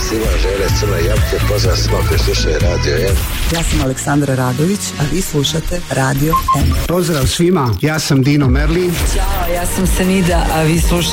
svima žele crne jabuke, pozdrav svima koji slušaju Radio M. Ja sam Aleksandra Radović, a vi slušate Radio M. Pozdrav svima, ja sam Dino Merlin. Ćao, ja sam Senida, a vi slušate